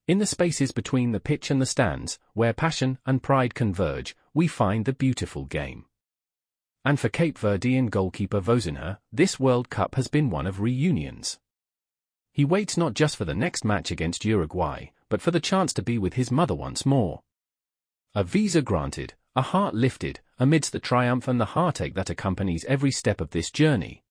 In the spaces between the pitch and the stands, where passion and pride converge, we find the beautiful game. And for Cape Verdean goalkeeper Vozinha, this World Cup has been one of reunions. He waits not just for the next match against Uruguay, but for the chance to be with his mother once more. A visa granted, a heart lifted, amidst the triumph and the heartache that accompanies every step of this journey,